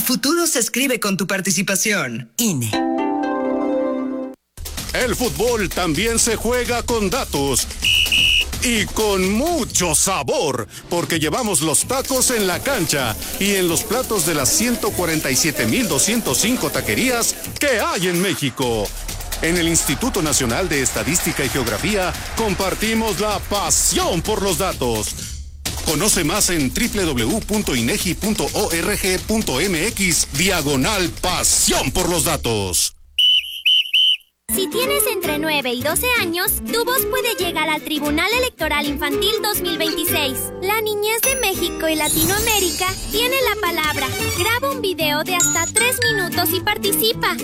futuro se escribe con tu participación. INE. El fútbol también se juega con datos. Y con mucho sabor, porque llevamos los tacos en la cancha y en los platos de las 147,205 taquerías que hay en México. En el Instituto Nacional de Estadística y Geografía compartimos la pasión por los datos. Conoce más en www.inegi.org.mx/pasión por los datos. Si tienes entre 9 y 12 años, tu voz puede llegar al Tribunal Electoral Infantil 2026. La niñez de México y Latinoamérica tiene la palabra. Graba un video de hasta 3 minutos y participa.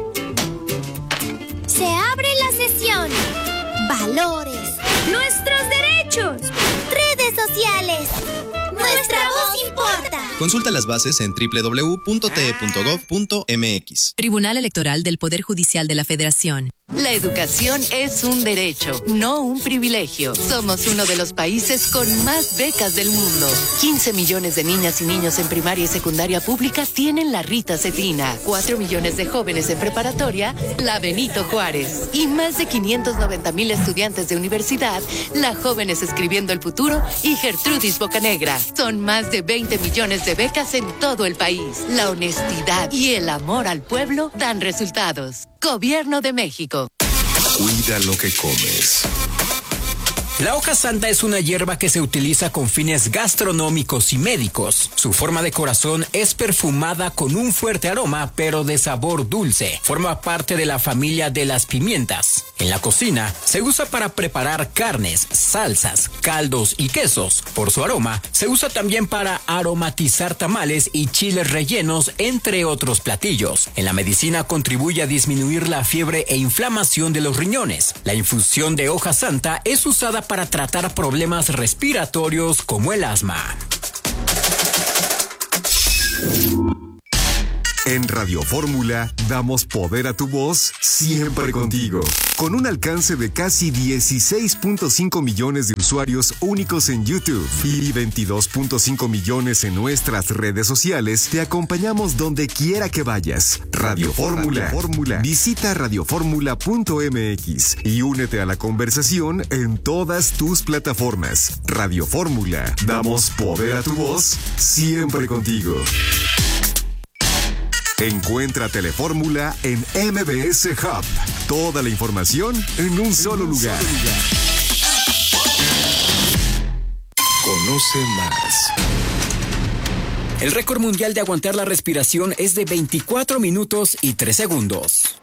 Se abre la sesión. Valores. Nuestros derechos. Redes sociales. Nuestra voz importa. Consulta las bases en www.te.gov.mx. Tribunal Electoral del Poder Judicial de la Federación. La educación es un derecho, no un privilegio. Somos uno de los países con más becas del mundo. 15 millones de niñas y niños en primaria y secundaria pública tienen la Rita Cefina. 4 millones de jóvenes en preparatoria, la Benito Juárez. Y más de 590,000 estudiantes de universidad, la Jóvenes Escribiendo el Futuro y Gertrudis Bocanegra. Son más de 20 millones de becas en todo el país. La honestidad y el amor al pueblo dan resultados. Gobierno de México. Cuida lo que comes. La hoja santa es una hierba que se utiliza con fines gastronómicos y médicos. Su forma de corazón es perfumada con un fuerte aroma, pero de sabor dulce. Forma parte de la familia de las pimientas. En la cocina se usa para preparar carnes, salsas, caldos y quesos. Por su aroma, se usa también para aromatizar tamales y chiles rellenos, entre otros platillos. En la medicina contribuye a disminuir la fiebre e inflamación de los riñones. La infusión de hoja santa es usada para tratar problemas respiratorios como el asma. En Radio Fórmula damos poder a tu voz siempre contigo. Con un alcance de casi 16.5 millones de usuarios únicos en YouTube y 22.5 millones en nuestras redes sociales, te acompañamos donde quiera que vayas. Radio Fórmula. Visita radioformula.mx y únete a la conversación en todas tus plataformas. Radio Fórmula. Damos poder a tu voz siempre contigo. Encuentra Telefórmula en MBS Hub. Toda la información en un solo lugar. Conoce más. El récord mundial de aguantar la respiración es de 24 minutos y 3 segundos.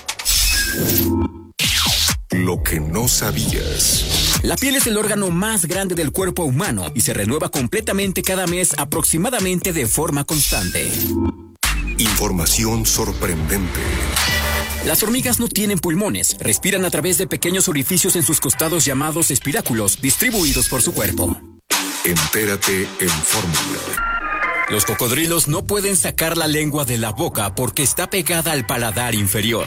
Lo que no sabías. La piel es el órgano más grande del cuerpo humano y se renueva completamente cada mes, aproximadamente de forma constante. Información sorprendente. Las hormigas no tienen pulmones, respiran a través de pequeños orificios en sus costados llamados espiráculos, distribuidos por su cuerpo. Entérate en Fórmula. Los cocodrilos no pueden sacar la lengua de la boca porque está pegada al paladar inferior.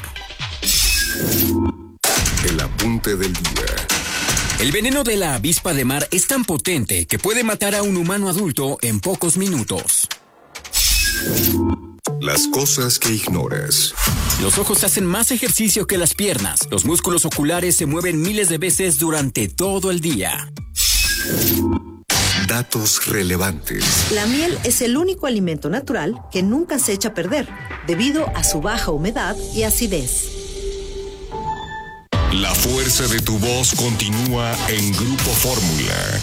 El apunte del día. El veneno de la avispa de mar es tan potente que puede matar a un humano adulto en pocos minutos. Las cosas que ignoras. Los ojos hacen más ejercicio que las piernas. Los músculos oculares se mueven miles de veces durante todo el día. Datos relevantes. La miel es el único alimento natural que nunca se echa a perder, debido a su baja humedad y acidez. La fuerza de tu voz continúa en Grupo Fórmula.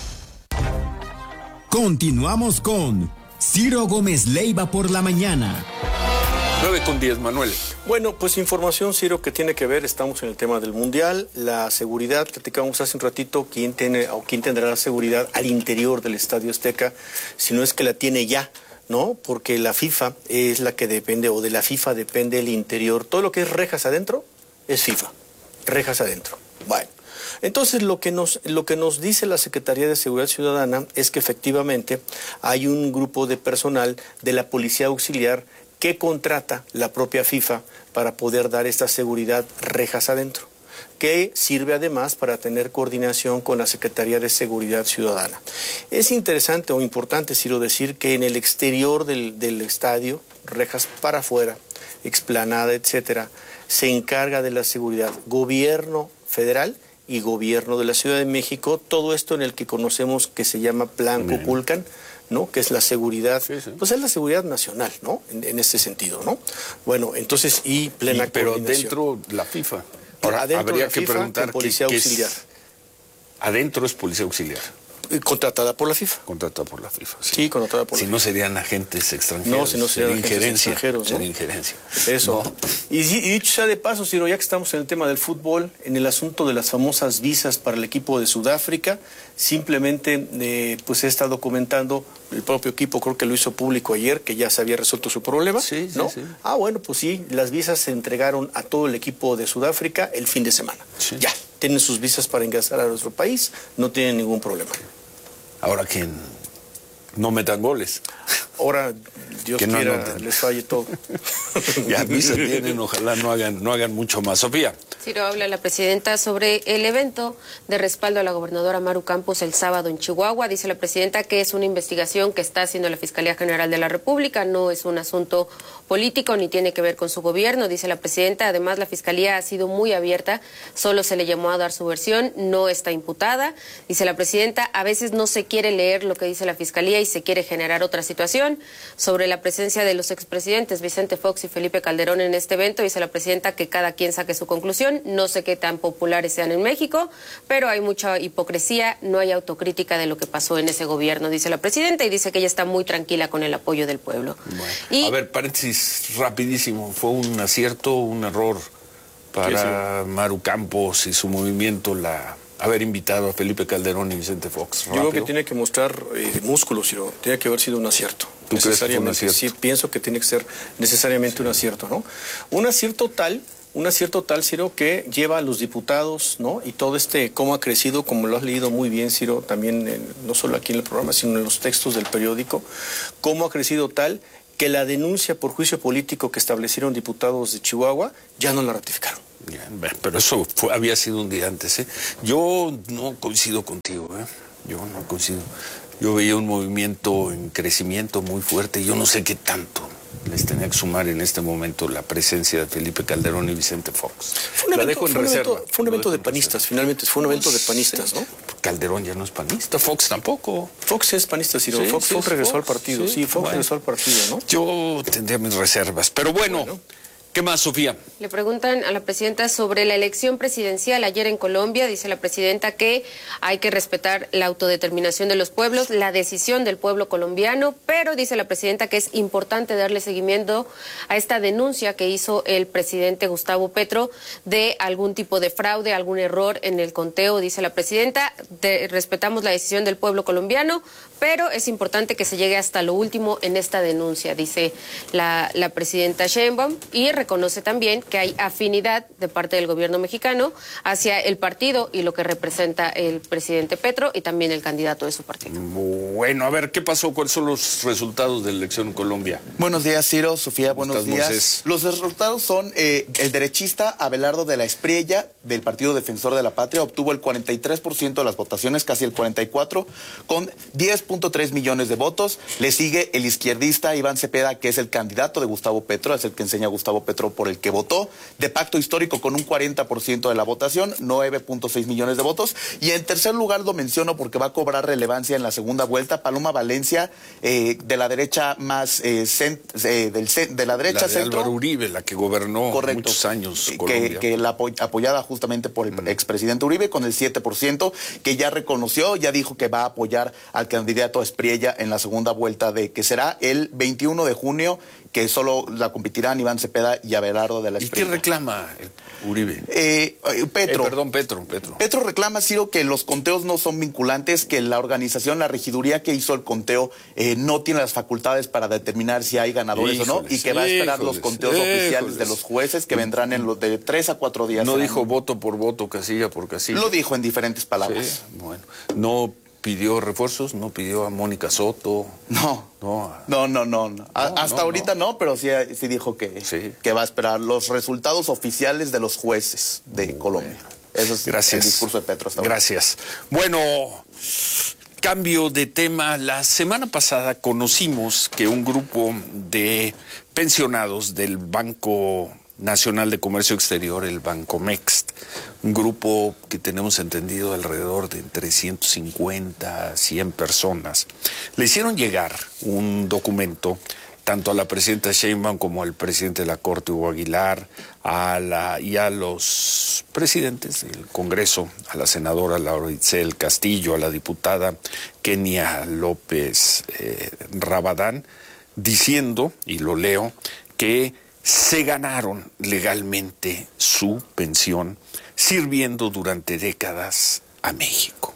Continuamos con Ciro Gómez Leiva por la mañana. 9:10, Manuel. Bueno, pues información, Ciro, que tiene que ver, estamos en el tema del Mundial, la seguridad, platicamos hace un ratito, quién tendrá la seguridad al interior del Estadio Azteca, si no es que la tiene ya, ¿no? Porque la FIFA es la que depende, o de la FIFA depende el interior, todo lo que es rejas adentro, es FIFA, rejas adentro. Bueno. Entonces, lo que nos dice la Secretaría de Seguridad Ciudadana es que efectivamente hay un grupo de personal de la Policía Auxiliar que contrata la propia FIFA para poder dar esta seguridad rejas adentro. que sirve además para tener coordinación con la Secretaría de Seguridad Ciudadana. Es interesante o importante, Ciro, decir que en el exterior del estadio, rejas para afuera, explanada, etcétera, se encarga de la seguridad gobierno federal y gobierno de la Ciudad de México, todo esto en el que conocemos que se llama Plan Kukulkan, ¿no? Que es la seguridad, pues es la seguridad nacional, ¿no? En ese sentido, ¿no? Bueno, entonces, y plena pero coordinación. dentro la FIFA. Ahora, adentro habría de la que FIFA, preguntar con policía auxiliar. Adentro es policía auxiliar. Contratada por la FIFA. Contratada por la FIFA. Sí, contratada por la FIFA. Si no serían agentes extranjeros. No, si no serían agentes extranjeros, ¿no? Sería injerencia. Eso. No. Y dicho sea de paso, Ciro, ya que estamos en el tema del fútbol, en el asunto de las famosas visas para el equipo de Sudáfrica, simplemente pues se está documentando, el propio equipo creo que lo hizo público ayer, que ya se había resuelto su problema, ¿no? Sí. Ah, bueno, pues sí, las visas se entregaron a todo el equipo de Sudáfrica el fin de semana. Sí. Ya, tienen sus visas para ingresar a nuestro país, no tienen ningún problema. Ahora que no metan goles. Ahora, Dios que quiera, les falle todo. Ya visas tienen, ojalá no hagan mucho más. Sofía. Ciro, habla la presidenta sobre el evento de respaldo a la gobernadora Maru Campos el sábado en Chihuahua. Dice la presidenta que es una investigación que está haciendo la Fiscalía General de la República, no es un asunto político ni tiene que ver con su gobierno, dice la presidenta. Además, la Fiscalía ha sido muy abierta, solo se le llamó a dar su versión, no está imputada. Dice la presidenta, a veces no se quiere leer lo que dice la Fiscalía y se quiere generar otra situación. Sobre la presencia de los expresidentes Vicente Fox y Felipe Calderón en este evento, dice la presidenta que cada quien saque su conclusión. No sé qué tan populares sean en México, pero hay mucha hipocresía, no hay autocrítica de lo que pasó en ese gobierno, dice la presidenta, y dice que ella está muy tranquila con el apoyo del pueblo. Bueno, a ver, paréntesis rapidísimo, ¿fue un acierto, un error para Maru Campos y su movimiento haber invitado a Felipe Calderón y Vicente Fox? Yo creo que tiene que mostrar músculos, Ciro. Tiene que haber sido un acierto. ¿Tú crees que fue un acierto? Sí, pienso que tiene que ser necesariamente un acierto, ¿no? Un acierto tal, Ciro, que lleva a los diputados, ¿no? Y todo cómo ha crecido, como lo has leído muy bien, Ciro, también no solo aquí en el programa, sino en los textos del periódico, cómo ha crecido tal que la denuncia por juicio político que establecieron diputados de Chihuahua ya no la ratificaron. Pero eso había sido un día antes, ¿eh? Yo no coincido contigo, ¿eh? Yo no coincido. Yo veía un movimiento en crecimiento muy fuerte y yo no sé qué tanto les tenía que sumar en este momento la presencia de Felipe Calderón y Vicente Fox. Fue un evento de panistas, finalmente fue un evento de panistas, ¿no? Calderón ya no es panista, Fox tampoco. Fox es panista, Ciro. Sí, Fox regresó al partido, Fox regresó al partido, ¿no? Yo tendría mis reservas, pero bueno. ¿Qué más, Sofía? Le preguntan a la presidenta sobre la elección presidencial ayer en Colombia. Dice la presidenta que hay que respetar la autodeterminación de los pueblos, la decisión del pueblo colombiano, pero dice la presidenta que es importante darle seguimiento a esta denuncia que hizo el presidente Gustavo Petro de algún tipo de fraude, algún error en el conteo. Dice la presidenta, respetamos la decisión del pueblo colombiano, pero es importante que se llegue hasta lo último en esta denuncia, dice la presidenta Sheinbaum, y reconoce también que hay afinidad de parte del gobierno mexicano hacia el partido y lo que representa el presidente Petro y también el candidato de su partido. Bueno, a ver, ¿qué pasó? ¿Cuáles son los resultados de la elección en Colombia? Buenos días, Ciro, Sofía, buenos días. Moisés? Los resultados son el derechista Abelardo de la Espriella, del Partido Defensor de la Patria, obtuvo el 43% de las votaciones, casi el 44%, con 10.3 millones de votos. Le sigue el izquierdista Iván Cepeda, que es el candidato de Gustavo Petro, es el que enseña a Gustavo Petro por el que votó, de Pacto Histórico con un 40% de la votación, 9.6 millones de votos. Y en tercer lugar lo menciono porque va a cobrar relevancia en la segunda vuelta, Paloma Valencia, de la derecha más, de la derecha centro. Álvaro Uribe, la que gobernó muchos años Colombia. Que la apoyada justamente por el expresidente Uribe, con el 7%, que ya reconoció, ya dijo que va a apoyar al candidato Espriella en la segunda vuelta, que será el 21 de junio, que solo la competirán Iván Cepeda y Abelardo de la Espriella. ¿Y qué reclama Uribe? Petro. Petro. Petro reclama, Ciro, que los conteos no son vinculantes, que la organización, la regiduría que hizo el conteo no tiene las facultades para determinar si hay ganadores o no, y que va a esperar los conteos oficiales de los jueces que vendrán en los de 3 a 4 días. No dijo voto por voto, casilla por casilla. Lo dijo en diferentes palabras. Sí, bueno, no pidió refuerzos? ¿No pidió a Mónica Soto? No. Hasta ahorita no, pero sí dijo que va a esperar los resultados oficiales de los jueces de Colombia. Eso es el discurso de Petro hasta ahora. Gracias. Bueno, cambio de tema. La semana pasada conocimos que un grupo de pensionados del Banco Nacional de Comercio Exterior, el Bancomext, un grupo que tenemos entendido alrededor de entre 150 a 100 personas, le hicieron llegar un documento tanto a la presidenta Sheinbaum como al presidente de la Corte, Hugo Aguilar, y a los presidentes del Congreso, a la senadora Laura Itzel Castillo, a la diputada Kenia López Rabadán, diciendo, y lo leo, que se ganaron legalmente su pensión sirviendo durante décadas a México.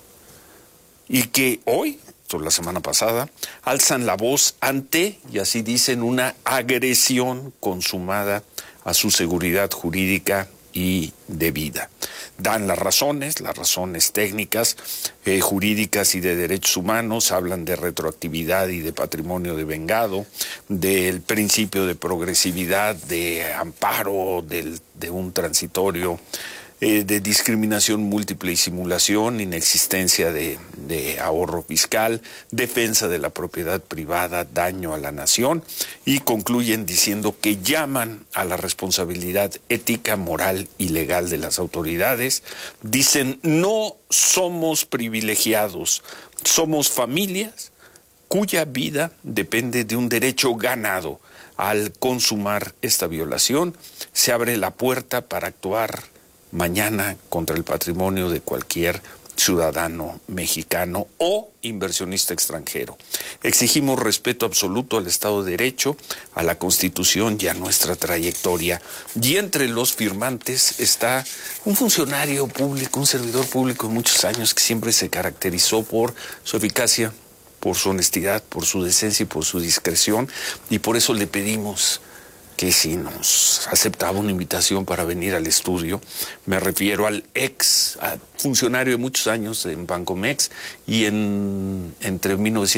Y que hoy, la semana pasada, alzan la voz ante, y así dicen, una agresión consumada a su seguridad jurídica y de vida. Dan las razones técnicas, jurídicas y de derechos humanos, hablan de retroactividad y de patrimonio devengado, del principio de progresividad, de amparo, de un transitorio, de discriminación múltiple y simulación, inexistencia de ahorro fiscal, defensa de la propiedad privada, daño a la nación, y concluyen diciendo que llaman a la responsabilidad ética, moral y legal de las autoridades. Dicen, no somos privilegiados, somos familias cuya vida depende de un derecho ganado. Al consumar esta violación, se abre la puerta para actuar mañana contra el patrimonio de cualquier ciudadano mexicano o inversionista extranjero. Exigimos respeto absoluto al Estado de Derecho, a la Constitución y a nuestra trayectoria. Y entre los firmantes está un funcionario público, un servidor público de muchos años que siempre se caracterizó por su eficacia, por su honestidad, por su decencia y por su discreción, y por eso le pedimos que si nos aceptaba una invitación para venir al estudio. Me refiero al funcionario de muchos años en Bancomext y entre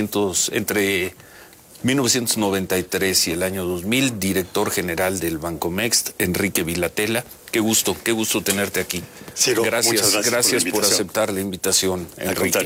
1993 y el año 2000, director general del Bancomext, Enrique Vilatela. Qué gusto tenerte aquí. Ciro, gracias muchas gracias por aceptar la invitación, Enrique.